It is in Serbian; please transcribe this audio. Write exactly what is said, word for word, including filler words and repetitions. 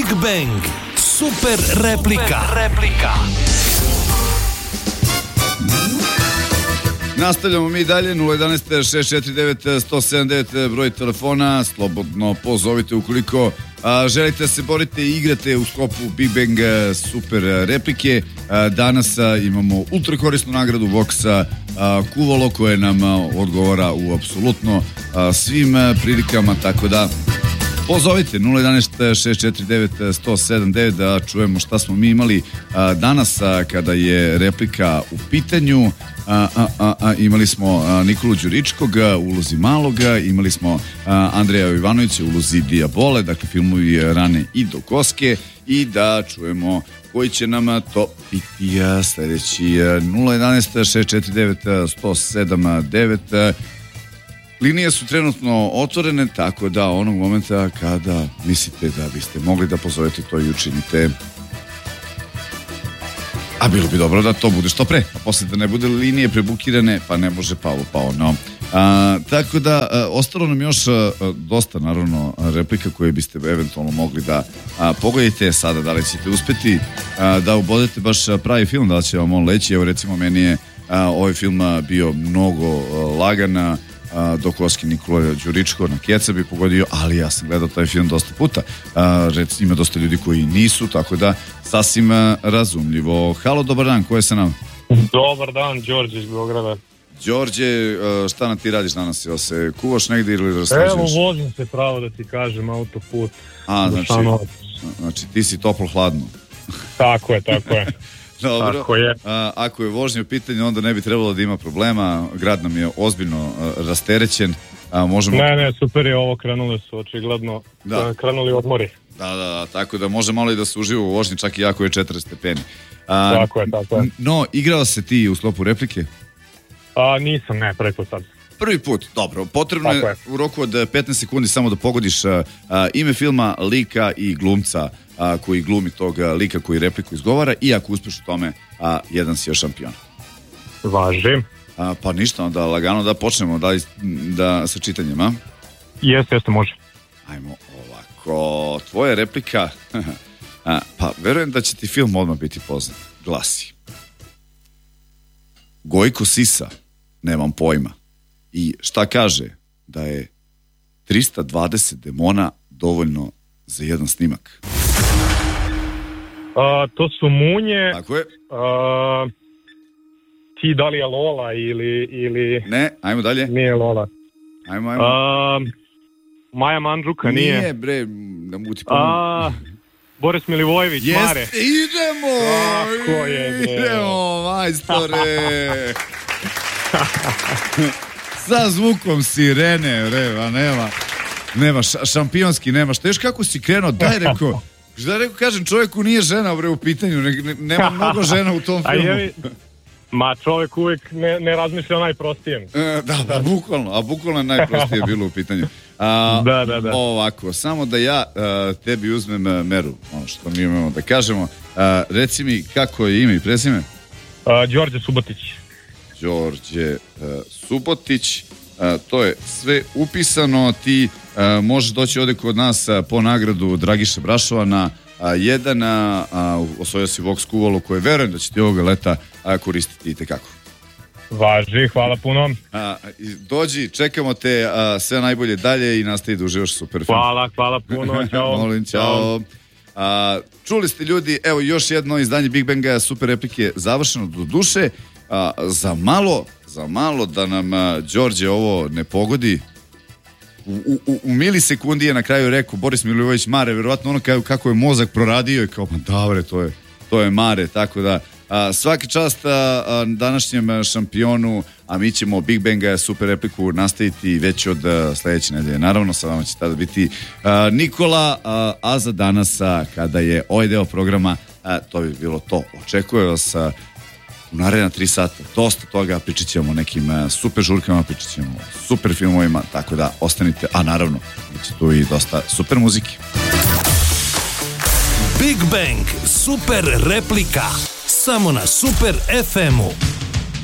Big Bang, super replika. Super replika. Nastavljamo mi dalje. Nula jedanaest šest četiri devet jedan sedam devet broj telefona. Slobodno pozovite ukoliko a, želite da se borite i igrate u sklopu Big Bang super replike. A, danas a, imamo ultra korisnu nagradu Voxa a, kuvalo koje nam a, odgovara u apsolutno a, svim a, prilikama, tako da pozovite nula jedanaest šest četiri devet jedan sedam devet da čujemo šta smo mi imali a, danas a, kada je replika u pitanju. A, a, a, a, imali smo a, Nikolu Đuričkog a, u ulozi Maloga, imali smo a, Andreja Ivanovića u ulozi Dijabole, dakle filmovi Rane i do koske, i da čujemo koji će nam to biti a, sledeći a, nula jedanaest šest četiri devet jedan sedam devet. A, linije su trenutno otvorene, tako da onog momenta kada mislite da biste mogli da pozovete, to i učinite. A bilo bi dobro da to bude što pre, a posle da ne bude linije prebukirane, pa ne može pa ovo pa ono. A, tako da a, ostalo nam još a, dosta naravno replika koje biste eventualno mogli da a, pogledajte sada, da li ćete uspeti a, da ubodete baš pravi film, da li će vam on leći. Evo recimo meni je a, ovaj film bio mnogo a, lagan, dok Oski Nikola Đuričko na Keca bi pogodio, ali ja sam gledao taj film dosta puta. A, rec, ima dosta ljudi koji nisu, tako da sasvim razumljivo. Halo, dobar dan, ko je sa nama? Dobar dan, Đorđe iz Beograda. Đorđe, šta nam ti radiš danas? Jel se kuvaš negdje ili raslađuješ? Evo, vozim se, pravo da ti kažem, autoput. A, znači, znači ti si toplo-hladno. Tako je, tako je. Dobro, tako je. A, ako je vožnje u pitanju, onda ne bi trebalo da ima problema. Grad nam je ozbiljno a, rasterećen. A, možemo... Ne, ne, super je ovo, krenuli su očigledno, da. krenuli odmori. Da, da, da, tako da može malo i da se uživa u vožnji, čak i jako je četrdeset stepeni. A, tako je, tako je. No, igrao se ti u sklopu replike? A, nisam, ne, prvi put sad. Prvi put, dobro. Potrebno je, je u roku od petnaest sekundi samo da pogodiš a, a, ime filma, lika i glumca a, koji glumi tog a, lika koji repliku izgovara, i ako uspeš u tome, a, jedan si još šampion. Važi. A, pa ništa, onda lagano da počnemo da, da, sa čitanjem, a? Jeste, jeste, može. Ajmo ovako. Tvoja replika, a, pa verujem da će ti film odmah biti poznat. Glasi: Gojko sisa, nemam pojma. I šta kaže? Da je trista dvadeset demona dovoljno za jedan snimak. A, to su munje. Tako je. A, ti da li je Lola ili, ili... Ne, ajmo dalje. Nije Lola. Ajmo, ajmo. A, Maja Mandžuka nije. Nije, bre, da mu ti pomoći. Boris Milivojević, Jest, Mare. Idemo! Tako je, bre. Idemo, majstore! Sa zvukom sirene, bre, a nema, nema, šampionski nema. Šta još kako si krenuo, daj rekao, šta rekao, kažem, čovjeku nije žena, bre, u pitanju, ne, ne, nema mnogo žena u tom filmu. A je, ma čovjek uvijek ne, ne razmišlja o najprostijem. E, da, da, bukvalno, a bukvalno je najprostije bilo u pitanju. A, da, da, da. Ovako, samo da ja a, tebi uzmem meru, ono što mi imamo da kažemo. A, reci mi kako je ime i prezime? A, Đorđe Subotić. Đorđe uh, Subotić, uh, to je sve upisano. Ti uh, možeš doći ovde kod nas uh, po nagradu Dragiše Brašova na uh, jedan, uh, osvojio si Vox kuvalo koje verujem da će ti ovoga leta uh, koristiti i tekako. Važi, hvala puno. Uh, dođi, čekamo te, uh, sve najbolje dalje i nastavi da uživaš super film. Hvala, hvala puno, čao. Molim, čao. Uh, čuli ste ljudi, evo još jedno izdanje Big Banga super replike završeno do duše. A, za malo, za malo da nam a, Đorđe ovo ne pogodi. U, u, u milisekundi je na kraju rekao Boris Milivojević Mare, verovatno ono kao, kako je mozak proradio i kao, pa davre, to je, to je Mare, tako da a, svaki čast a, a, današnjem šampionu, a mi ćemo Big Banga super repliku nastaviti već od a, sledeće nedelje. Naravno, sa vama će tada biti a, Nikola, a, a za danas a, kada je ovaj deo programa, a, to bi bilo to. Očekuje vas a, u naredna tri sata, dosta toga, pričat ćemo o nekim uh, super žurkama, pričat ćemo o super filmovima, tako da ostanite, a naravno, biće tu i dosta super muzike. Big Bang, super replika, samo na Super ef emu.